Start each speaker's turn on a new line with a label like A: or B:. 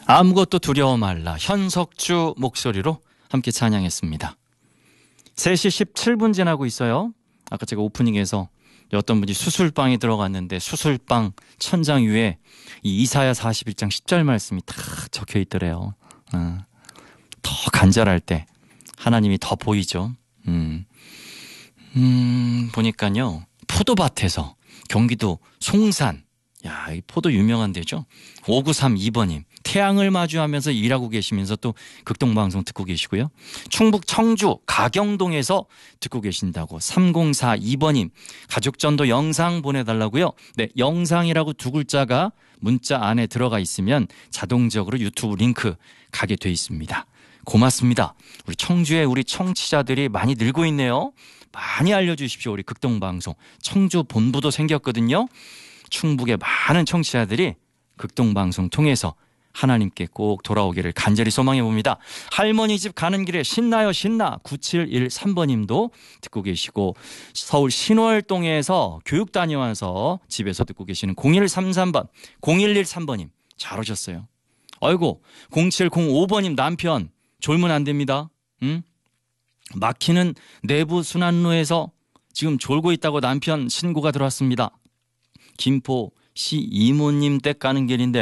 A: 아무것도 두려워 말라. 현석주 목소리로 함께 찬양했습니다. 3시 17분 지나고 있어요. 아까 제가 오프닝에서 어떤 분이 수술방에 들어갔는데 수술방 천장 위에 이 이사야 41장 10절 말씀이 다 적혀 있더래요. 더 간절할 때 하나님이 더 보이죠. 보니까요, 포도밭에서 경기도 송산, 야, 이 포도 유명한 데죠. 5932번님 태양을 마주하면서 일하고 계시면서 또 극동방송 듣고 계시고요. 충북 청주 가경동에서 듣고 계신다고 3042번님 가족전도 영상 보내달라고요. 네, 영상이라고 두 글자가 문자 안에 들어가 있으면 자동적으로 유튜브 링크 가게 돼 있습니다. 고맙습니다. 우리 청주에 우리 청취자들이 많이 늘고 있네요. 많이 알려주십시오. 우리 극동방송 청주 본부도 생겼거든요. 충북의 많은 청취자들이 극동방송 통해서 하나님께 꼭 돌아오기를 간절히 소망해 봅니다. 할머니 집 가는 길에 신나요 신나 9713번님도 듣고 계시고, 서울 신월동에서 교육 다녀와서 집에서 듣고 계시는 0133번 0113번님 잘 오셨어요. 아이고 0705번님 남편 졸면 안 됩니다. 응? 막히는 내부 순환로에서 지금 졸고 있다고 남편 신고가 들어왔습니다. 김포 시 이모님 댁 가는 길인데